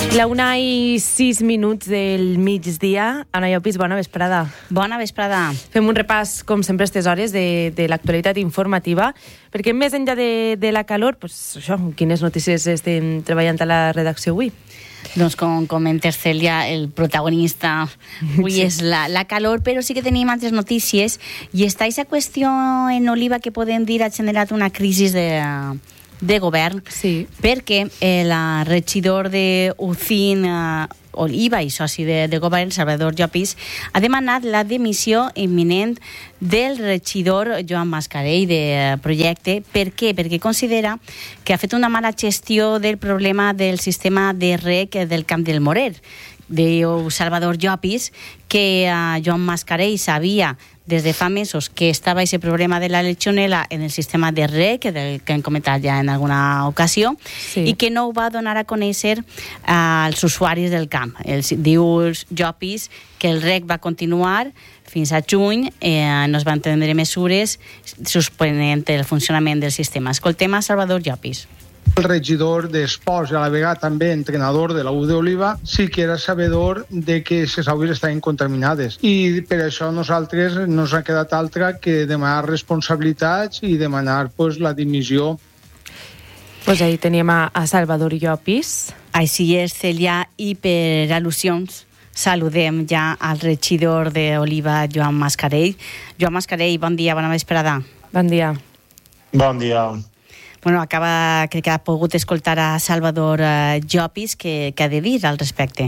La 1:06 del migdia. Anna Llopis, bona vesprada. Bona vesprada. Fem un repàs, com sempre, a aquestes hores de l'actualitat informativa, perquè més enllà de la calor, quines notícies estem treballant a la redacció avui? Doncs com comentes, Cèlia, el protagonista avui és la calor, però sí que tenim altres notícies, i està aquesta qüestió en Oliva que podem dir ha generat una crisi de govern, sí, perquè el regidor de Ucín, Oliva, i soci de govern, Salvador Llopis, ha demanat la dimissió imminent del regidor Joan Mascarell de projecte. Per què? Perquè considera que ha fet una mala gestió del problema del sistema de reg del Camp del Morer. Diu Salvador Llopis que Joan Mascarell sabia des de fa mesos que estava aquest problema de la legionela en el sistema de reg, que hem comentat ja en alguna ocasió, sí, i que no ho va donar a conèixer als usuaris del camp. Diu Llopis que el reg va continuar fins a juny, no es van prendre mesures suspenent el funcionament del sistema. Escoltem a Salvador Llopis. El regidor d'Esports i a la vegada també entrenador de la U d'Oliva sí que era sabedor de que les aigües estaven contaminades, i per això nosaltres no ens ha quedat altra que demanar responsabilitats i demanar la dimissió. Ahí teníem a Salvador Llopis. Així és, Cèlia, i per al·lusions saludem ja al regidor d'Oliva, Joan Mascarell. Joan Mascarell, bon dia, bona vesprada. Bon dia. Bon dia. Crec que ha pogut escoltar a Salvador Llopis, que ha de dir al respecte.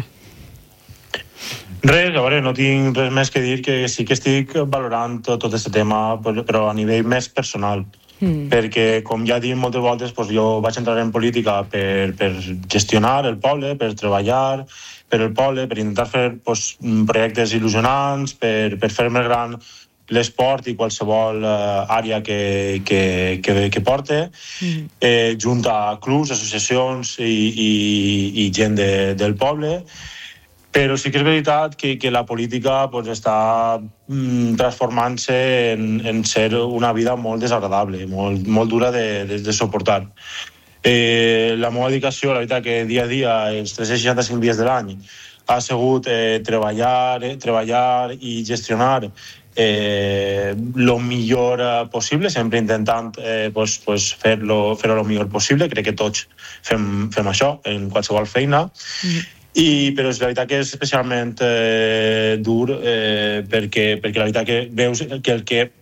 Res, a veure, no tinc res més que dir, que sí que estic valorant tot aquest tema, però a nivell més personal. Perquè, com ja he dit moltes voltes, jo vaig entrar en política per gestionar el poble, per treballar per el poble, per intentar fer projectes il·lusionants, per fer més gran l'esport i qualsevol àrea que porte, junt a clubs, associacions i gent del poble. Però sí que és veritat que la política està transformant-se en ser una vida molt desagradable, molt dura de suportar. La meva dedicació, la veritat, que dia a dia, els 365 dies de l'any, ha sigut treballar i gestionar lo millor possible, sempre intentant fer-lo lo millor possible. Crec que tots fem això en qualsevol feina. Però és la veritat que és especialment dur, perquè la veritat que veus que el que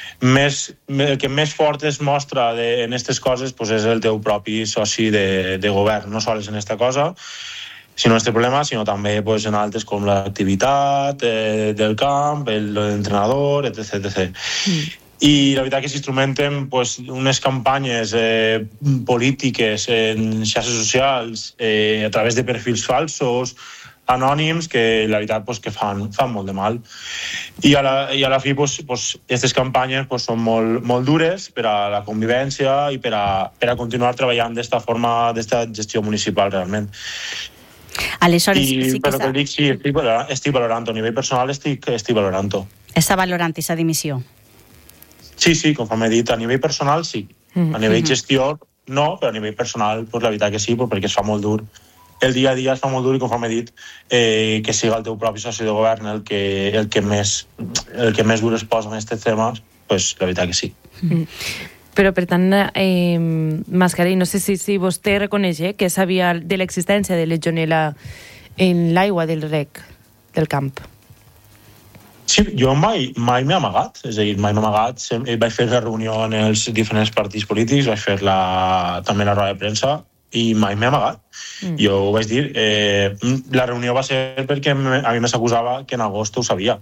més fort es mostra en aquestes coses és el teu propi soci de govern, no sols en aquesta cosa, sinó en aquest problema, sinó també en altres com l'activitat del camp, l'entrenador, etc. I la veritat que s'instrumenten unes campanyes polítiques en xarxes socials a través de perfils falsos, anònims, que la veritat que fan molt de mal. I a la fi aquestes campanyes són molt dures per a la convivència i per a continuar treballant d'esta forma, d'esta gestió municipal realment. Aleshores, sí que però dic, sí, estic valorant-ho. A nivell personal estic valorant-ho. Està valorant aquesta dimissió? Sí, conforme he dit, a nivell personal sí. A nivell gestió no, però a nivell personal la veritat que sí, perquè es fa molt dur. El dia a dia es fa molt dur, i conforme he dit, que siga el teu propi soci de govern el que més dur es posa en aquests temes, la veritat que sí. Però, per tant, Mascarell, no sé si vostè reconeix que sabia de l'existència de legionela en l'aigua del reg del camp. Sí, jo mai m'he amagat, és a dir, mai m'he amagat. Vaig fer la reunió en els diferents partits polítics, vaig fer també la roda de premsa, i mai m'he amagat. Jo ho vaig dir. La reunió va ser perquè a mi me s'acusava que en agost ho sabia.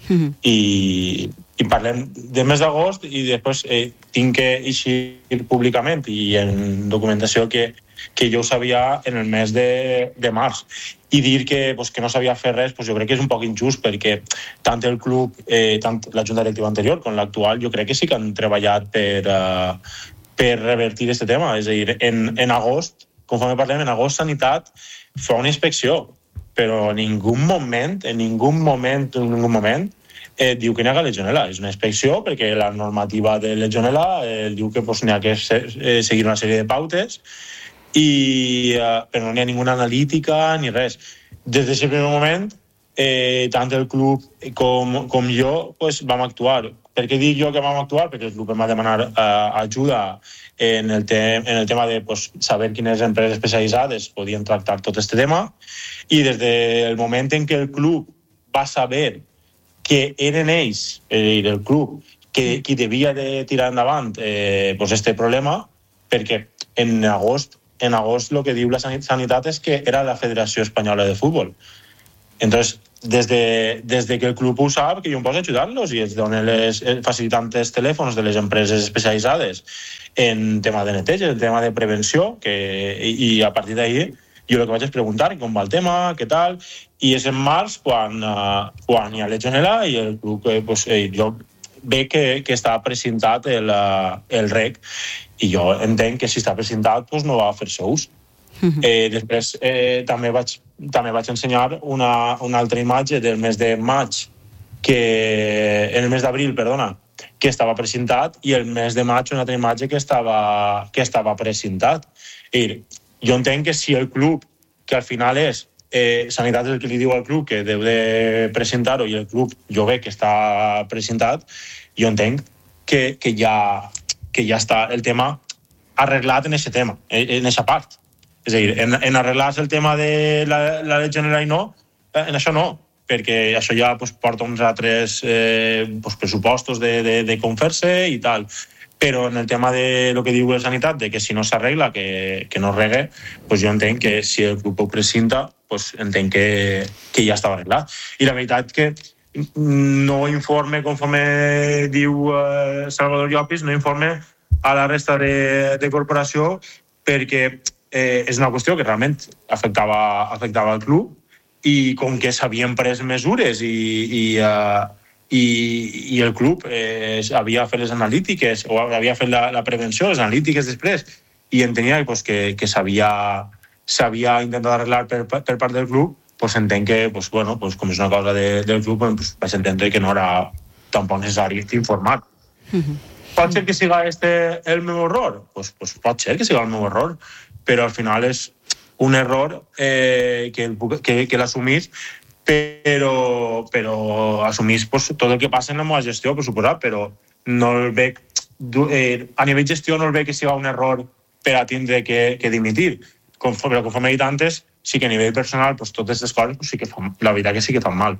I parlem de mes d'agost, i després tinc que eixir públicament i en documentació que jo ho sabia en el mes de març, i dir que no sabia fer res, jo crec que és un poc injust, perquè tant el club, tant la junta directiva anterior com l'actual, jo crec que sí que han treballat per revertir aquest tema. És a dir, en agost, conforme parlem, en agost Sanitat fa una inspecció, però en ningú moment diu que n'hi ha legionela. És una inspecció perquè la normativa de legionela diu que n'hi ha que seguir una sèrie de pautes, però no n'hi ha ninguna analítica ni res. Des d'aquest primer moment, tant el club com jo pues, vam actuar. Per què dic jo que vam actuar? Perquè el club em va demanar ajuda en el tema de pues, saber quines empreses especialitzades podien tractar tot aquest tema, i des del moment en què el club va saber que eren ells, el club, qui devia de tirar endavant pues, este problema, perquè en agost el que diu la Sanitat és que era la Federació Espanyola de Futbol. Entonces, des de que el club ho sap, que jo em poso a ajudar-los i els donen facilitant els telèfons de les empreses especialitzades en tema de neteja, en tema de prevenció, i a partir d'ahir jo el que vaig és preguntar com va el tema, què tal, i és en març quan hi ha legionela i el club, pues, jo veig que està precintat el REC, i jo entenc que si està precintat pues, no va fer-se ús. Després també vaig ensenyar una altra imatge del mes de maig, en el mes d'abril, perdona, que estava precintat, i el mes de maig una altra imatge que estava precintat. Jo entenc que si el club, que al final és Sanitat és el que li diu al club que deu de precintar-ho, i el club jo veig que està precintat, jo entenc que ja està el tema arreglat en aquest tema, en aquesta part. És a dir, en arreglar-se el tema de la legionela i no, en això no, perquè això ja pues, porta uns altres pues, pressupostos de com fer-se i tal. Però en el tema de lo que diu la Sanitat, de que si no s'arregla, que no regue, pues jo entenc que si el club ho precinta, pues entenc que ja estava arreglat. I la veritat que no informe, conforme diu Salvador Llopis, no informe a la resta de corporació, perquè és una qüestió que realment afectava el club, i com que s'havien pres mesures i el club havia fet les analítiques o havia fet la prevenció, les analítiques després, i entenia pues, que s'havia intentat arreglar per part del club, pues entenc que pues, bueno, pues, com és una cosa del club, pues, vaig entendre que no era tampoc necessari informar. Pot ser que siga el meu error? Pues pot ser que siga el meu error, però al final és un error que l'assumís, però assumís pues, tot el que passa en la meva gestió, per suposat, però no el veig, a nivell gestió no el veig que siga un error per a tindre que dimitir. Però conforme he dit antes, sí que a nivell personal pues, totes aquestes coses pues, sí que la veritat que sí que fan mal.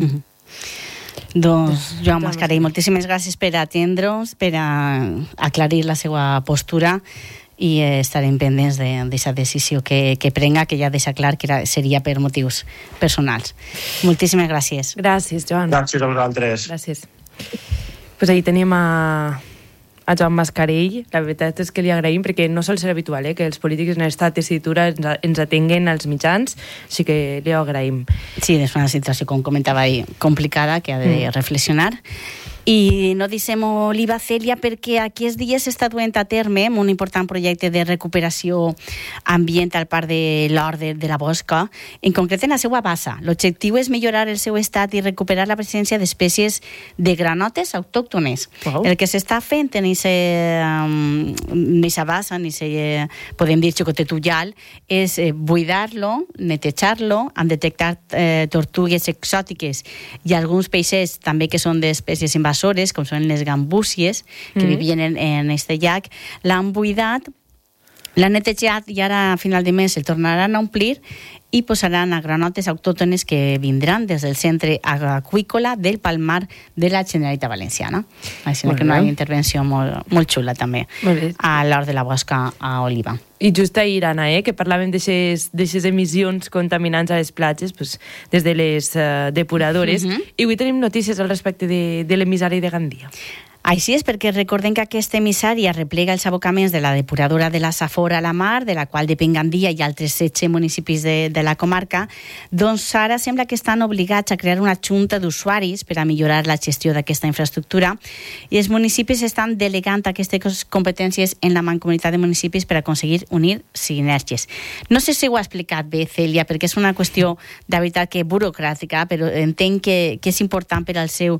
Doncs, Joan Mascarell, moltíssimes gràcies per atendre'ns, per aclarir la seva postura, i estarem pendents d'aquesta decisió que prenga, que ja deixa clar que seria per motius personals. Moltíssimes gràcies. Gràcies, Joan. Gràcies a vosaltres. Gràcies. Pues ahí tenim a Joan Mascarell. La veritat és que li agraïm, perquè no sol ser habitual que els polítics en aquesta tessitura ens atenguen als mitjans, així que li agraïm. Sí, és una situació, com comentava ahir, complicada, que ha de reflexionar. I no deixem l'IVA, Cèlia, perquè aquests dies s'està duent a terme un important projecte de recuperació ambient al Parc de l'Hort de la Bosca, en concret en la seva bassa. L'objectiu és millorar el seu estat i recuperar la presència d'espècies de granotes autòctones. Wow. El que s'està fent en aquesta bassa, podem dir xocotet ullal, és buidar-lo, netejar-lo, han detectat tortugues exòtiques i alguns peixets també que són d'espècies invasores, com són les gambúsies, que vivien en aquest llac. L'han buidat, l'han netejat, i ara a final de mes el tornaran a omplir i posaran a granotes autòctones que vindran des del centre aqüícola del Palmar de la Generalitat Valenciana. Així que una intervenció molt xula també a l'Hort de la Bosca a Oliva. I just ahir, Anna, que parlàvem d'aixes emissions contaminants a les platges, des de les depuradores, i avui tenim notícies al respecte de l'emissari de Gandia. Així és, perquè recordem que aquest emissari arreplega els abocaments de la depuradora de la Safor a la mar, de la qual depèn Gandia i altres 16 municipis de la comarca. Doncs ara sembla que estan obligats a crear una junta d'usuaris per a millorar la gestió d'aquesta infraestructura, i els municipis estan delegant aquestes competències en la Mancomunitat de Municipis per aconseguir unir sinergies. No sé si ho ha explicat bé, Cèlia, perquè és una qüestió de veritat que burocràtica, però entenc que és important per al seu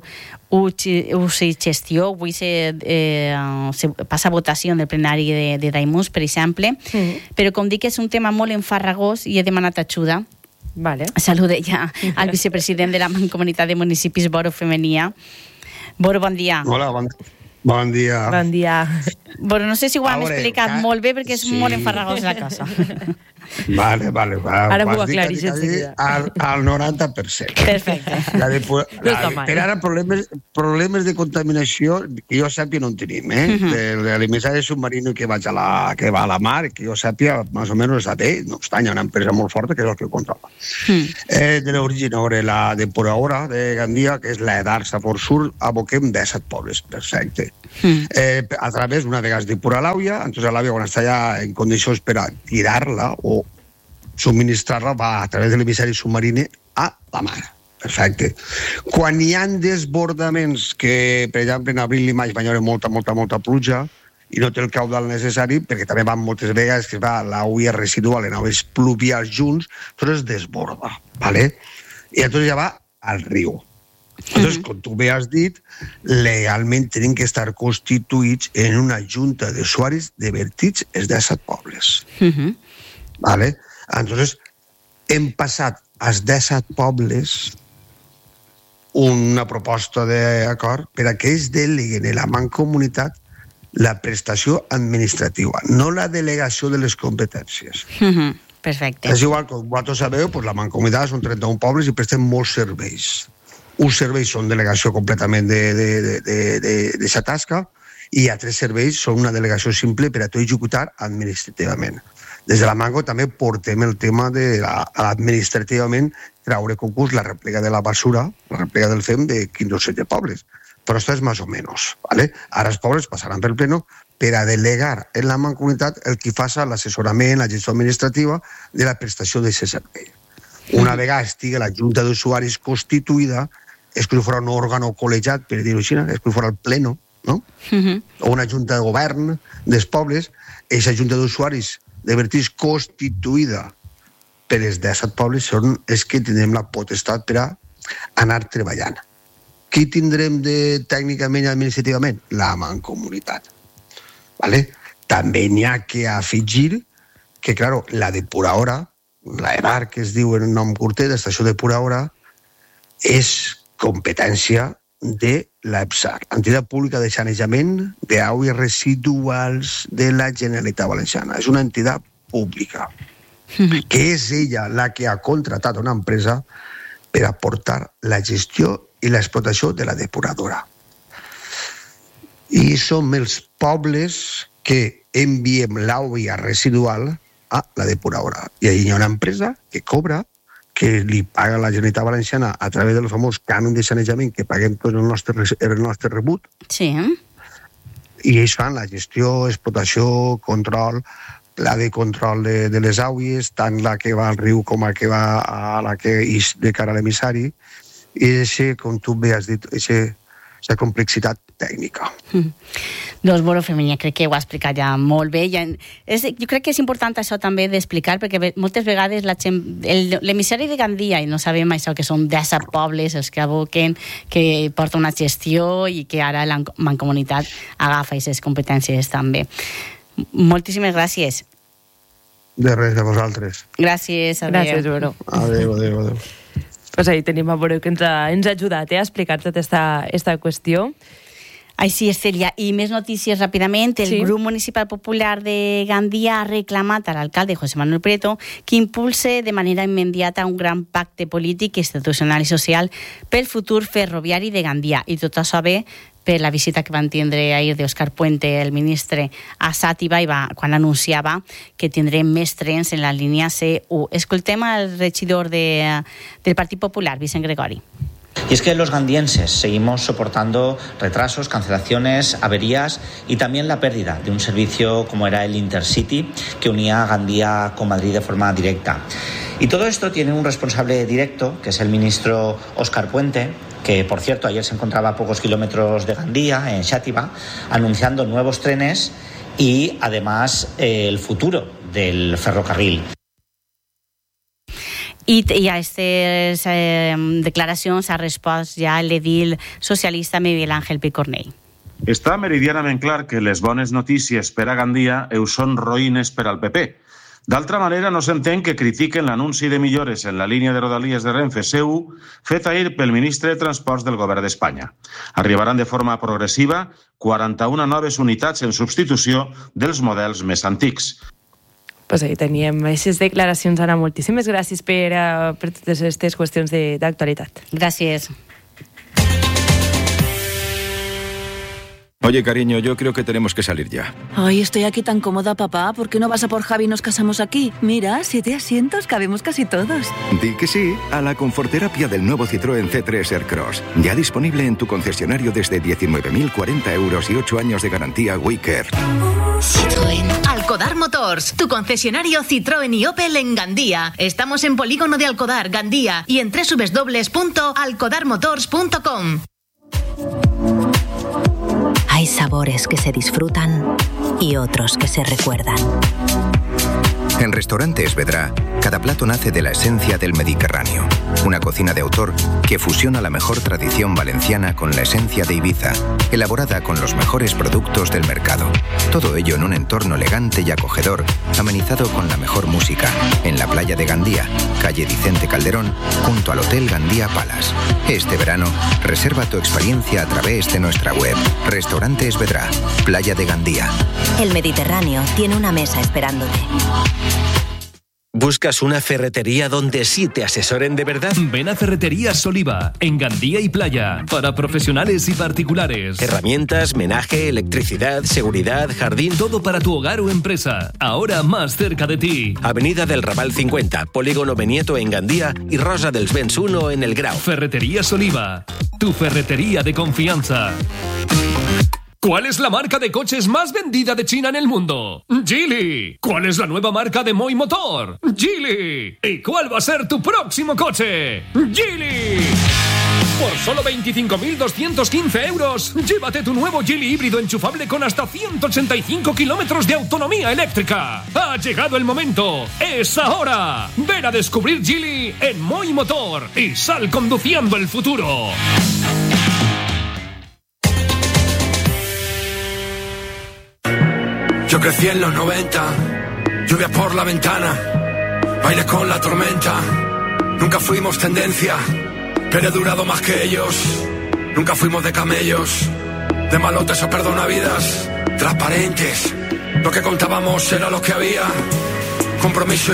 gestió, avui se passa a votació del plenari de Daimús, per exemple, però com dic, és un tema molt enfarragós i he demanat ajuda. Vale. Salude ja al vicepresident de la Mancomunitat de Municipis, Boro Femenia. Boro, bon dia. Hola, bon dia. Bon dia. Bueno, no sé si ho han explicat molt bé perquè és molt enfarragós la cosa. Vale. Ara m'ho aclaris en seguida. Al 90%. Perfecte. Per ara, problemes de contaminació, que jo sàpiga, no en tenim. L'emissari submarino que va a la mar, que jo sàpiga, més o menys està bé, no obstant, hi ha una empresa molt forta que és el que controla. De l'origen, la depuradora de Gandia, que és la d'Arsa Forsur, aboquem 17 pobles, perfecte. A través d'una vegada es depura l'àvia, entonces l'àvia, quan està ja en condicions per a tirar-la o subministrar-la, va a través de l'emissari submarine a la mar. Perfecte. Quan hi ha desbordaments, que per exemple en abril i maig va haver molta pluja i no té el caudal necessari, perquè també van moltes vegades que va l'àvia residual en aigües pluvials junts, entonces es desborda, ¿vale? I entonces ja va al riu. Entonces, com tu bé has dit, legalment tenen que estar constituïts en una junta d'usuaris de vertits els 17 pobles. ¿Vale? Entonces, hem passat als 17 pobles una proposta d'acord per a que ells deleguen a la Mancomunitat la prestació administrativa, no la delegació de les competències. Perfecte. És igual, com vosaltres sabeu, la Mancomunitat són 31 pobles i presten molts serveis. Uns serveis són delegació completament d'aquesta tasca i altres serveis són una delegació simple per a tot executar administrativament. Des de la Manco també portem el tema de administrativament traure concurs la replega de la basura, la replega del FEM de 15 o 7 pobles. Però això és més o menys. ¿Vale? Ara els pobles passaran pel pleno per a delegar en la Mancomunitat el que faci l'assessorament, la gestió administrativa de la prestació d'aquest servei. Una vegada estigui la Junta d'Usuaris constituïda, és que farà un òrgan col·legiat, per dir-ho així, és que farà el pleno, no? O una junta de govern dels pobles, aquesta junta d'usuaris de vertits constituïda per els 17 pobles són els que tindrem la potestat per a anar treballant. Qui tindrem tècnicament i administrativament? La Mancomunitat. ¿Vale? També n'hi ha que afegir que, claro, la depuradora, la EDAR, que es diu en nom curtet, l'estació depuradora, és competència de l'EPSAC, Entitat Pública de Sanejament d'Aigües Residuals de la Generalitat Valenciana. És una entitat pública, que és ella la que ha contratat una empresa per aportar la gestió i l'explotació de la depuradora. I som els pobles que enviem l'aigua residual a la depuradora. I allà hi ha una empresa que cobra, que li paga la Generalitat Valenciana a través del famós cànon de sanejament que paguem tot el nostre rebut. Sí. I ells fan la gestió, explotació, control, pla de control de les aigües, tant la que va al riu com la que va a la que és de cara a l'emissari. I això, com tu bé has dit, aquesta complexitat tècnica. Doncs, Boro Femenia, crec que ho ha explicat ja molt bé. Jo crec que és important això també d'explicar, perquè moltes vegades l'emissari de Gandia, i no sabem això, que són 17 pobles els que aboquen, que porta una gestió i que ara la Mancomunitat agafa aquestes competències també. Moltíssimes gràcies. De res, de vosaltres. Gràcies, adéu. Gràcies, Boro. Adéu. Pues ahí tenim a Boro, que ens ha ajudat a explicar tota esta qüestió. Així és, Cèlia. I més notícies ràpidament. El grup municipal popular de Gandia ha reclamat a l'alcalde José Manuel Prieto que impulse de manera immediata un gran pacte polític, institucional i social pel futur ferroviari de Gandia. I tot això ve per la visita que van tindre ahir d'Òscar Puente, el ministre, a Xàtiva, quan anunciava que tindrem més trens en la línia C1. Escoltem al regidor del Partit Popular, Vicent Gregori. Y es que los gandienses seguimos soportando retrasos, cancelaciones, averías y también la pérdida de un servicio como era el Intercity, que unía a Gandía con Madrid de forma directa. Y todo esto tiene un responsable directo, que es el ministro Òscar Puente, que, por cierto, ayer se encontraba a pocos kilómetros de Gandía, en Xàtiva, anunciando nuevos trenes y, además, el futuro del ferrocarril. I a aquestes declaracions ha respost ja l'edil socialista Miguel Ángel Picornell. Està meridianament clar que les bones notícies per a Gandia són roïnes per al PP. D'altra manera, no s'entén que critiquen l'anunci de millores en la línia de Rodalies de Renfe-CU fet ahir pel ministre de Transports del Govern d'Espanya. Arribaran de forma progressiva 41 noves unitats en substitució dels models més antics. Pues ahí teníem aquestes declaracions, Anna. Moltíssimes gràcies per totes aquestes qüestions d'actualitat. Gràcies. Oye, cariño, yo creo que tenemos que salir ya. Ay, estoy aquí tan cómoda, papá. ¿Por qué no vas a por Javi y nos casamos aquí? Mira, 7 asientos, cabemos casi todos. Di que sí a la conforterapia del nuevo Citroën C3 Aircross. Ya disponible en tu concesionario desde 19.040 euros y 8 años de garantía WeCare. Citroën. Alcodar Motors, tu concesionario Citroën y Opel en Gandía. Estamos en Polígono de Alcodar, Gandía, y en www.alcodarmotors.com. Hay sabores que se disfrutan y otros que se recuerdan. En Restaurantes Vedrà, cada plato nace de la esencia del Mediterráneo. Una cocina de autor que fusiona la mejor tradición valenciana con la esencia de Ibiza, elaborada con los mejores productos del mercado. Todo ello en un entorno elegante y acogedor, amenizado con la mejor música, en la playa de Gandía, calle Vicente Calderón, junto al Hotel Gandía Palace. Este verano, reserva tu experiencia a través de nuestra web. Restaurantes Vedrà, Playa de Gandía. El Mediterráneo tiene una mesa esperándote. ¿Buscas una ferretería donde sí te asesoren de verdad? Ven a Ferreterías Oliva, en Gandía y Playa, para profesionales y particulares. Herramientas, menaje, electricidad, seguridad, jardín... Todo para tu hogar o empresa, ahora más cerca de ti. Avenida del Raval 50, Polígono Benieto en Gandía y Rosa dels Vents 1 en El Grau. Ferreterías Oliva, tu ferretería de confianza. ¿Cuál es la marca de coches más vendida de China en el mundo? Geely. ¿Cuál es la nueva marca de Moi Motor? Geely. ¿Y cuál va a ser tu próximo coche? Geely. Por solo 25.215 euros, llévate tu nuevo Geely híbrido enchufable con hasta 185 kilómetros de autonomía eléctrica. Ha llegado el momento. ¡Es ahora! Ven a descubrir Geely en Moi Motor y sal conduciendo el futuro. Yo crecí en los 90, lluvia por la ventana, baile con la tormenta. Nunca fuimos tendencia, pero he durado más que ellos. Nunca fuimos de camellos, de malotes o perdonavidas, transparentes. Lo que contábamos era lo que había, compromiso